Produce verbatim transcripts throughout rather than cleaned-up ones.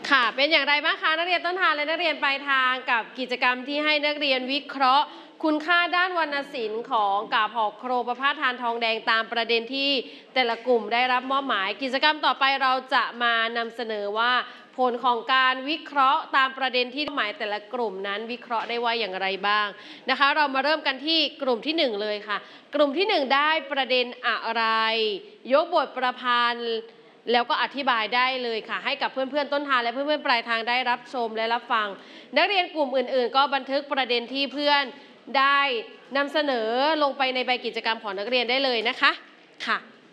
ค่ะเป็นอย่างไรบ้างคะนักเรียนต้นทางและนักเรียนปลายทางกับกิจกรรมที่ให้นักเรียนวิเคราะห์คุณค่าด้านวรรณศิลป์ของกาบหอกโครประพาสทานทองแดงตามประเด็นที่แต่ละกลุ่มได้รับมอบหมายกิจกรรมต่อไปเราจะมานำเสนอว่าผลของการวิเคราะห์ตามประเด็นที่หมายแต่ละกลุ่มนั้นวิเคราะห์ได้ว่าอย่างไรบ้างนะคะเรามาเริ่มกันที่กลุ่มที่หนึ่งเลยค่ะกลุ่มที่หนึ่งได้ประเด็นอะไรยกบทประพันธ์แล้วก็อธิบายได้เลยค่ะให้กับเพื่อนๆต้นทางและเพื่อนๆปลายทางได้รับชมและรับฟังนักเรียนกลุ่มอื่นๆก็บันทึกประเด็นที่เพื่อนได้นำเสนอลงไปในใบกิจกรรมของนักเรียนได้เลยนะคะค่ะ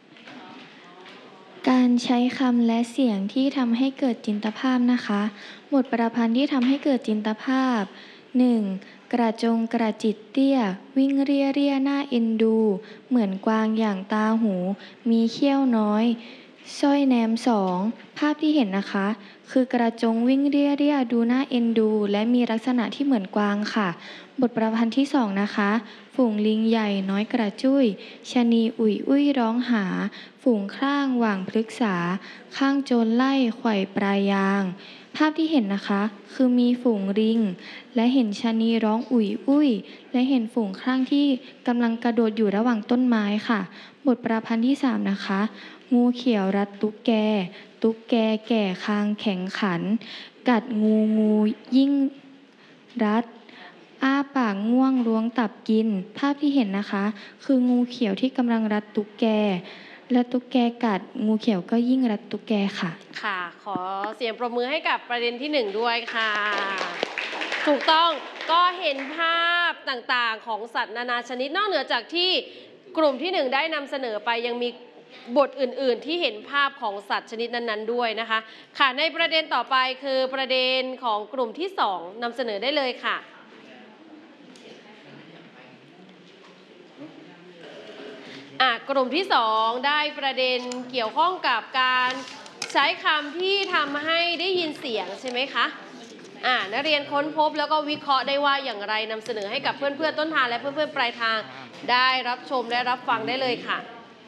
การใช้คำและเสียงที่ทำให้เกิดจินตภาพนะคะบทประพันธ์ที่ทำให้เกิดจินตภาพ หนึ่ง. กระจงกระจิตเตี้ยวิ่งเรี่ยเรี่ยหน้าเอ็นดูเหมือนกวางอย่างตาหูมีเขี้ยวน้อยสร้อยแนมสองภาพที่เห็นนะคะคือกระจงวิ่งเรี่ยเรี่ยดูหน้าเอ็นดูและมีลักษณะที่เหมือนกวางค่ะบทประพันธ์ที่สองนะคะฝูงลิงใหญ่น้อยกระจุ้ยชะนีอุ่ยอุ้ยร้องหาฝูงข้างหว่างพฤกษาข้างโจรไล่ไขว่ปลายยางภาพที่เห็นนะคะคือมีฝูงลิงและเห็นชะนีร้องอุ่ยอุ้ยและเห็นฝูงข้างที่กำลังกระโดดอยู่ระหว่างต้นไม้ค่ะบทประพันธ์ที่สามนะคะงูเขียวรัดตุ๊กแกตุ๊กแกแก่คางแข็งขันกัดงูงูยิ่งรัดอ้าปากง่วงล้วงตับกินภาพที่เห็นนะคะคืองูเขียวที่กำลังรัดตุ๊กแกและตุ๊กแกกัดงูเขียวก็ยิ่งรัดตุ๊กแกค่ะค่ะขอเสียงปรบมือให้กับประเด็นที่หนึ่งด้วยค่ะถูกต้องก็เห็นภาพต่างๆของสัตว์นานาชนิดนอกเหนือจากที่กลุ่มที่หนึ่งได้นำเสนอไปยังมีบทอื่นๆที่เห็นภาพของสัตว์ชนิดนั้นๆด้วยนะคะค่ะในประเด็นต่อไปคือประเด็นของกลุ่มที่สองนำเสนอได้เลยค่ะอ่ะกลุ่มที่สองได้ประเด็นเกี่ยวข้องกับการใช้คำที่ทำให้ได้ยินเสียงใช่ไหมคะอ่ะนักเรียนค้นพบแล้วก็วิเคราะห์ได้ว่าอย่างไรนำเสนอให้กับเพื่อนๆต้นทางและเพื่อนๆปลายทางได้รับชมและรับฟังได้เลยค่ะ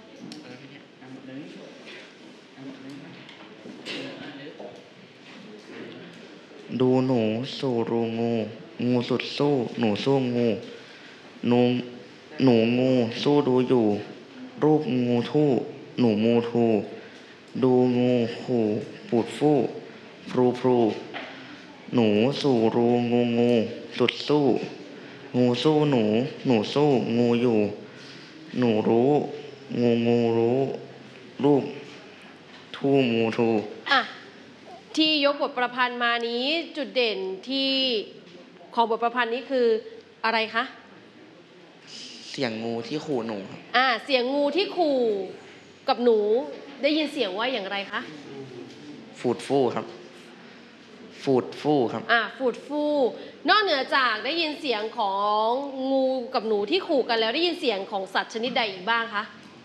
ดูหนูสู่รูงูงูสุดสู้หนูสู้งูหนูหนูงูสู้ดูอยู่รูปงูทู่หนูมูทูดูงูขู่ปูดฟู่พรูพรูหนูสู่รูงูงูสุดสู้งูสู้หนูหนูสู้งูอยู่หนูรู้งูงูรู้รูปทู่มูทูอ่ะที่ยกบทประพันธ์มานี้จุดเด่นที่ของบทประพันธ์นี้คืออะไรคะเสียงงูที่ขู่หนูครับอ่าเสียงงูที่ขู่กับหนูได้ยินเสียงว่าอย่างไรคะฟูดฟู่ครับฟูดฟู่ครับอ่าฟูดฟู่นอกเหนือจากได้ยินเสียงของงูกับหนูที่ขู่กันแล้วได้ยินเสียงของสัตว์ชนิดใดอีกบ้างคะ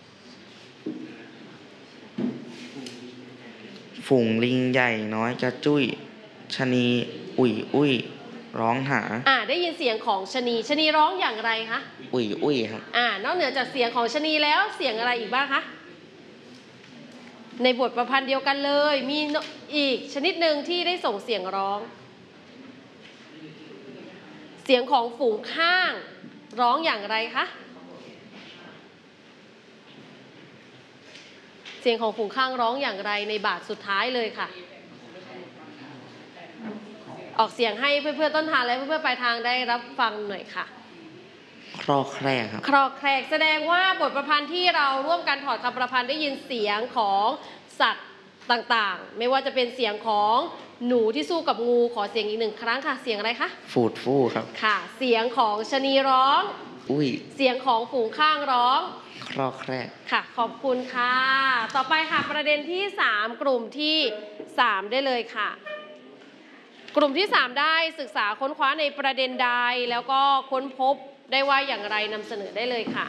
ฝูงลิงใหญ่น้อยกระจุ้ยชะนีอุ่ยอุ้ยร้องหาอ่าได้ยินเสียงของชะนีชะนีร้องอย่างไรคะอุ่ยอุ้ยครับอ่านอกเหนือจากเสียงของชะนีแล้วเสียงอะไรอีกบ้างคะในบทประพันธ์เดียวกันเลยมีอีกชนิดหนึ่งที่ได้ส่งเสียงร้องเสียงของฝูงข้างร้องอย่างไรคะเสียงของฝูงข้างร้องอย่างไรในบาทสุดท้ายเลยค่ะออกเสียงให้เพื่อนๆต้นทางและเพื่อนๆปลายทางได้รับฟังหน่อยค่ะครอกแครกครับครอกแครกแสดงว่าบทประพันธ์ที่เราร่วมกันถอดคำประพันธ์ได้ยินเสียงของสัตว์ต่างๆไม่ว่าจะเป็นเสียงของหนูที่สู้กับงูขอเสียงอีกหนึ่งครั้งค่ะเสียงอะไรคะฟูดฟู่ครับค่ะเสียงของชะนีร้องอุ้ยเสียงของฝูงข้างร้องครอกแครกค่ะขอบคุณค่ะต่อไปค่ะประเด็นที่สามกลุ่มที่สามได้เลยค่ะกลุ่มที่สามได้ศึกษาค้นคว้าในประเด็นใดแล้วก็ค้นพบได้ว่าอย่างไรนำเสนอได้เลยค่ะ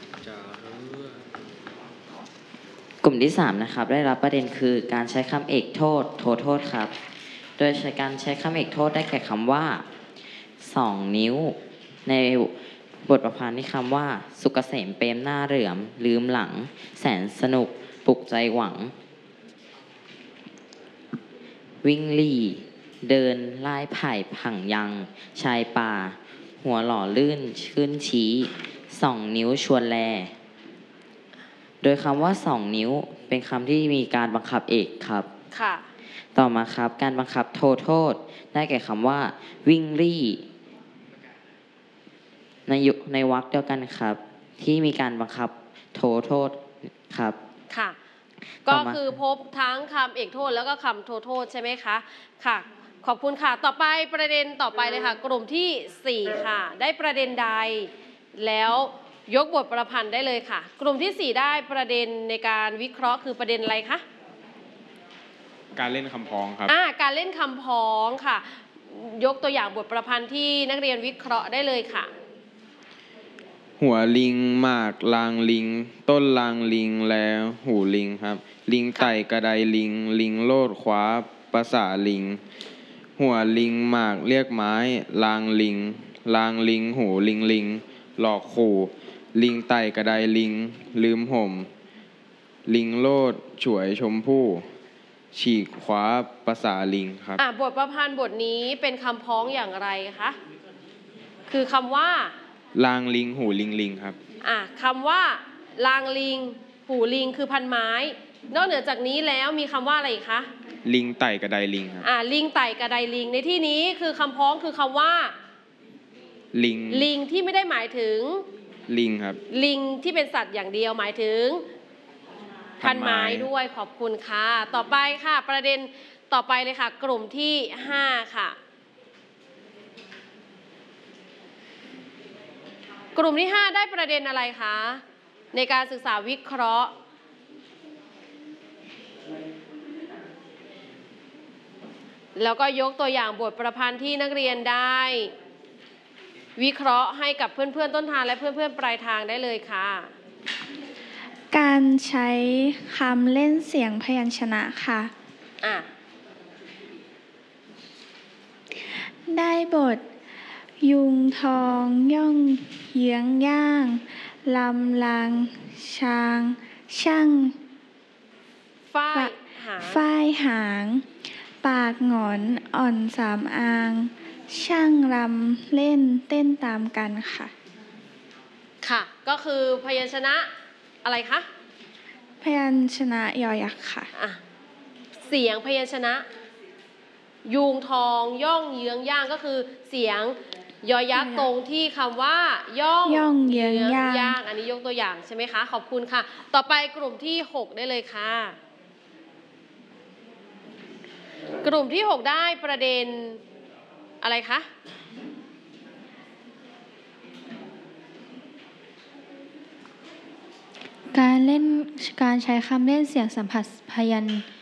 กลุ่มที่สามนะครับได้รับประเด็นคือการใช้คำเอกโทษโทษโทษครับโดยใช้การใช้คำเอกโทษได้แก่คำว่าสองนิ้วในบทประพันธ์ที่คำว่าสุกเกษมเปรมหน้าเหลื่อมลืมหลังแสนสนุกปลุกใจหวังวิ่งลี่ เดินไล่ไผ่ผังยัง ชายป่า หัวหล่อลื่นขึ้นชี้สองนิ้วชวนแล โดยคำว่าสองนิ้วเป็นคำที่มีการบังคับเอกครับค่ะต่อมาครับการบังคับโทโทษ ได้แก่คำว่า วิ่งรี่ ในยุในวรรคเดียวกันครับ ที่มีการบังคับโทโทษครับค่ะต่ก็อมาคือพบทั้งคำเอกโทษแล้วก็คำโทโทษใช่ไหมคะ ค่ะ ขอบคุณค่ะ ต่อไปประเด็นต่อไปเลยค่ะ กลุ่มที่สี่ค่ะ ได้ประเด็นใด แล้วยกบทประพันธ์ได้เลยค่ะ กลุ่มที่สี่ได้ประเด็นในการวิเคราะห์คือประเด็นอะไรคะการเล่นคำพ้องครับอ่า การเล่นคำพ้องค่ะ ยกตัวอย่างบทประพันธ์ที่นักเรียนวิเคราะห์ได้เลยค่ะหัวลิงหมากลางลิง ต้นลางลิงแล้วหูลิงครับ ลิงไต่กระไดลิง ลิงโลดคว้าประสาลิง หัวลิงหมากเรียกไม้ลางลิง ลางลิงหูลิงลิง หลอกขู่ ลิงไต่กระไดลิง ลืมห่ม ลิงโลดฉวยชมพู่ ฉีกคว้าประสาลิงครับอ่า บทประพันธ์บทนี้เป็นคำพ้องอย่างไรคะ คือคำว่าลางลิงหูลิงลิงครับอ่ะคำว่าลางลิง หูลิงคือพันไม้ นอกเหนือจากนี้แล้วมีคำว่าอะไรอีกคะลิงไต่กระไดลิงครับอ่ะลิงไต่กระไดลิง ในที่นี้คือคำพ้องคือคำว่าลิงลิงที่ไม่ได้หมายถึงลิงครับลิงที่เป็นสัตว์อย่างเดียวหมายถึง พันไม้พันไม้ด้วยขอบคุณค่ะ ต่อไปค่ะ ประเด็นต่อไปเลยค่ะ กลุ่มที่ห้าค่ะ กลุ่มที่ห้าได้ประเด็นอะไรคะ ในการศึกษาวิเคราะห์ แล้วก็ยกตัวอย่างบทประพันธ์ที่นักเรียนได้ วิเคราะห์ให้กับเพื่อนๆต้นทางและเพื่อนๆปลายทางได้เลยค่ะการใช้คำเล่นเสียงพยัญชนะค่ะอ่ะได้บท ยุงทองย่องเยื้องย่างลำลางช้าง ช่างฝ้ายหาฝ้ายหาง ปากหงอนอ่อนสามอาง ช่างรำเล่นเต้นตามกันค่ะค่ะ ก็คือพยัญชนะอะไรคะพยัญชนะยอยักษ์ค่ะอ่ะ เสียงพยัญชนะ ยูงทองย่องเยื้องย่างก็คือเสียงยอยักษ์ตรงที่คำว่า ย่องย่องเยื้องย่างย่าง อันนี้ยกตัวอย่างใช่ไหมคะ ขอบคุณค่ะ ต่อไปกลุ่มที่หกได้เลยค่ะ กลุ่มที่หกได้ประเด็นอะไรคะการเล่นการใช้คำเล่นเสียงสัมผัสพยัญช